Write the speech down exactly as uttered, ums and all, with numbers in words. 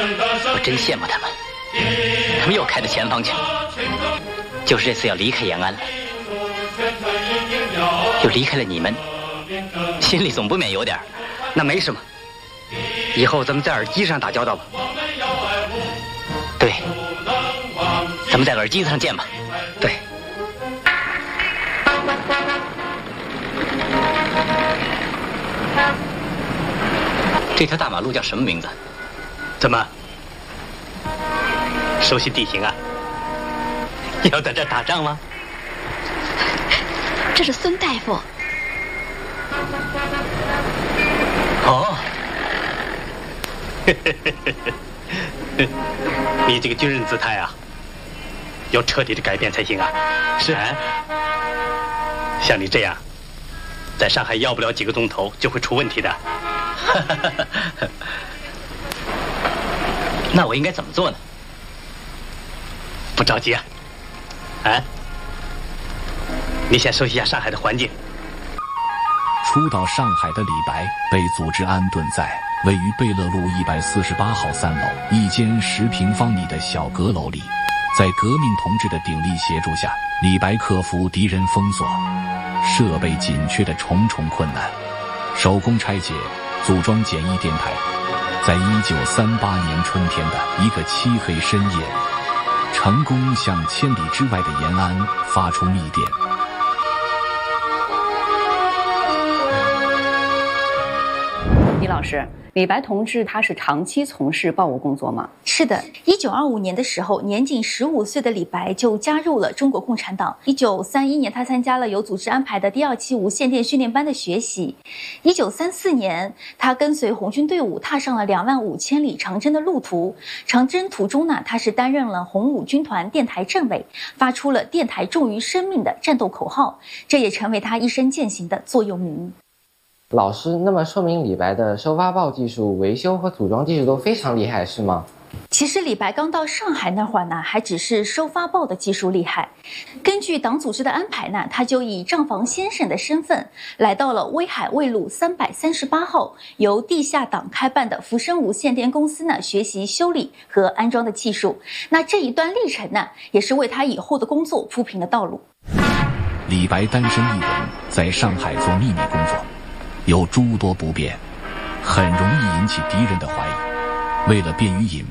我真羡慕他们，他们又开到前方去了。就是这次要离开延安了，又离开了你们，心里总不免有点。 那没什么，以后咱们在耳机上打交道吧。 对，咱们在耳机上见吧。 对。 这条大马路叫什么名字？ 怎么？熟悉地形啊？要在这打仗吗？ 这是孙大夫。 哦。你这个军人姿态啊，要彻底的改变才行啊！是啊，像你这样，在上海要不了几个钟头就会出问题的。 那我应该怎么做呢？ 不着急啊，啊，你先熟悉一下上海的环境。 初到上海的李白被组织安顿在位于贝勒路一百四十八号三楼一间十平方米的小阁楼里，在革命同志的鼎力协助下，李白克服敌人封锁、设备紧缺的重重困难，手工拆解、组装简易电台，在一九三八年春天的一个漆黑深夜里，成功向千里之外的延安发出密电。 李老师，李白同志他是长期从事报务工作吗？ 是的，一九二五年的时候，年仅十五岁的李白就加入了中国共产党。一九三一年，他参加了有组织安排的第二期无线电训练班的学习。一九三四年，他跟随红军队伍踏上了两万五千里长征的路途。长征途中呢，他是担任了红五军团电台政委，发出了电台重于生命的战斗口号，这也成为他一生践行的座右铭。 老师，那么说明李白的收发报技术、维修和组装技术都非常厉害，是吗？ 其实李白刚到上海那会儿呢，还只是收发报的技术厉害。根据党组织的安排呢，他就以账房先生的身份来到了威海卫路三百三十八号由地下党开办的福生无线电公司呢学习修理和安装的技术。那这一段历程呢，也是为他以后的工作铺平了道路。 李白单身一人在上海做秘密工作，有诸多不便，很容易引起敌人的怀疑。为了便于隐